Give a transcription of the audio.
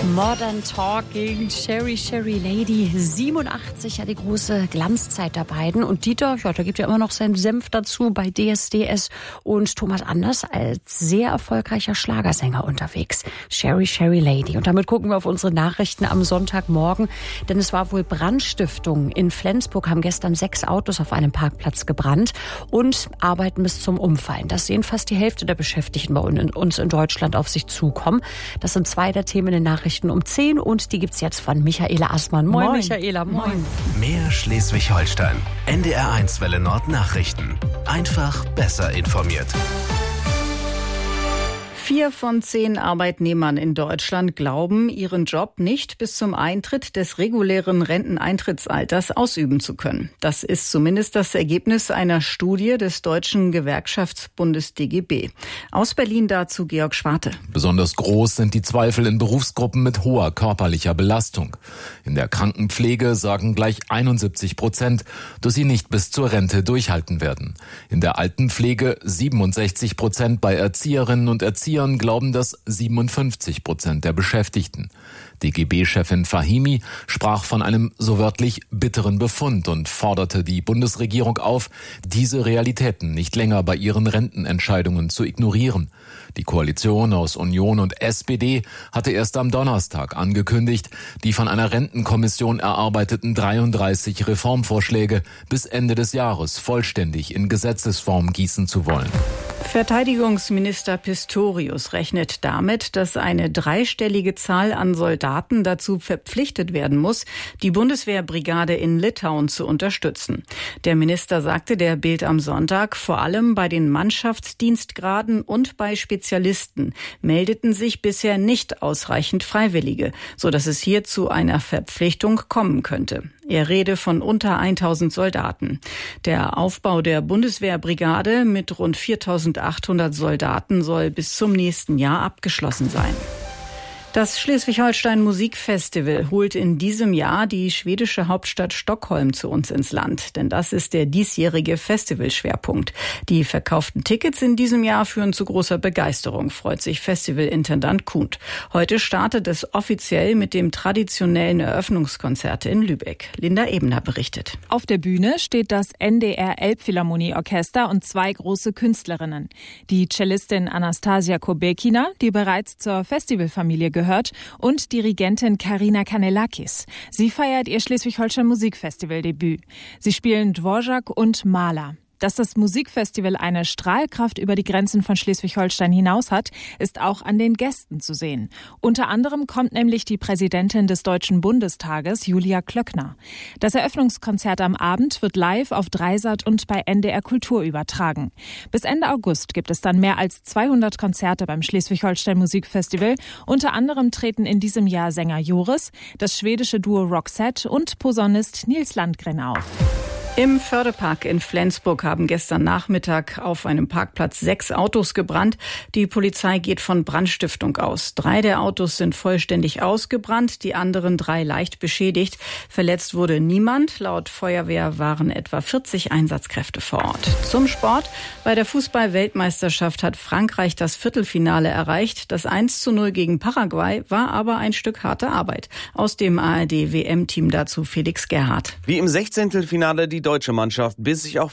Modern Talking, Sherry Lady, 87, ja die große Glanzzeit der beiden. Und Dieter, ja, der gibt ja immer noch seinen Senf dazu bei DSDS. Und Thomas Anders als sehr erfolgreicher Schlagersänger unterwegs. Sherry Lady. Und damit gucken wir auf unsere Nachrichten am Sonntagmorgen. Denn es war wohl Brandstiftung. In Flensburg haben gestern 6 Autos auf einem Parkplatz gebrannt und arbeiten bis zum Umfallen. Das sehen fast die Hälfte der Beschäftigten bei uns in Deutschland auf sich zukommen. Das sind 2 der Themen in den Nachrichten um 10 und die gibt's jetzt von Michaela Assmann. Moin, Michaela, moin. Mehr Schleswig-Holstein. NDR1 Welle Nord Nachrichten. Einfach besser informiert. 4 von 10 Arbeitnehmern in Deutschland glauben, ihren Job nicht bis zum Eintritt des regulären Renteneintrittsalters ausüben zu können. Das ist zumindest das Ergebnis einer Studie des Deutschen Gewerkschaftsbundes DGB. Aus Berlin dazu Georg Schwarte. Besonders groß sind die Zweifel in Berufsgruppen mit hoher körperlicher Belastung. In der Krankenpflege sagen gleich 71%, dass sie nicht bis zur Rente durchhalten werden. In der Altenpflege 67%, bei Erzieherinnen und Erziehern glauben das 57% der Beschäftigten. DGB-Chefin Fahimi sprach von einem so wörtlich bitteren Befund und forderte die Bundesregierung auf, diese Realitäten nicht länger bei ihren Rentenentscheidungen zu ignorieren. Die Koalition aus Union und SPD hatte erst am Donnerstag angekündigt, die von einer Rentenkommission erarbeiteten 33 Reformvorschläge bis Ende des Jahres vollständig in Gesetzesform gießen zu wollen. Verteidigungsminister Pistorius rechnet damit, dass eine 3-stellige Zahl an Soldaten dazu verpflichtet werden muss, die Bundeswehrbrigade in Litauen zu unterstützen. Der Minister sagte der Bild am Sonntag, vor allem bei den Mannschaftsdienstgraden und bei Spezialisten meldeten sich bisher nicht ausreichend Freiwillige, sodass es hier zu einer Verpflichtung kommen könnte. Er rede von unter 1000 Soldaten. Der Aufbau der Bundeswehrbrigade mit rund 4800 Soldaten soll bis zum nächsten Jahr abgeschlossen sein. Das Schleswig-Holstein Musikfestival holt in diesem Jahr die schwedische Hauptstadt Stockholm zu uns ins Land. Denn das ist der diesjährige Festivalschwerpunkt. Die verkauften Tickets in diesem Jahr führen zu großer Begeisterung, freut sich Festivalintendant Kuhn. Heute startet es offiziell mit dem traditionellen Eröffnungskonzert in Lübeck. Linda Ebener berichtet. Auf der Bühne steht das NDR Elbphilharmonieorchester und 2 große Künstlerinnen. Die Cellistin Anastasia Kobekina, die bereits zur Festivalfamilie gehört, und Dirigentin Karina Kanellakis. Sie feiert ihr Schleswig-Holstein Musikfestival-Debüt. Sie spielen Dvorak und Mahler. Dass das Musikfestival eine Strahlkraft über die Grenzen von Schleswig-Holstein hinaus hat, ist auch an den Gästen zu sehen. Unter anderem kommt nämlich die Präsidentin des Deutschen Bundestages, Julia Klöckner. Das Eröffnungskonzert am Abend wird live auf Dreisat und bei NDR Kultur übertragen. Bis Ende August gibt es dann mehr als 200 Konzerte beim Schleswig-Holstein Musikfestival. Unter anderem treten in diesem Jahr Sänger Joris, das schwedische Duo Roxette und Posaunist Nils Landgren auf. Im Fördepark in Flensburg haben gestern Nachmittag auf einem Parkplatz 6 Autos gebrannt. Die Polizei geht von Brandstiftung aus. 3 der Autos sind vollständig ausgebrannt, die anderen 3 leicht beschädigt. Verletzt wurde niemand. Laut Feuerwehr waren etwa 40 Einsatzkräfte vor Ort. Zum Sport. Bei der Fußball-Weltmeisterschaft hat Frankreich das Viertelfinale erreicht. Das 1:0 gegen Paraguay war aber ein Stück harte Arbeit. Aus dem ARD-WM-Team dazu Felix Gerhardt. Wie im 16. Finale die deutsche Mannschaft biss sich auch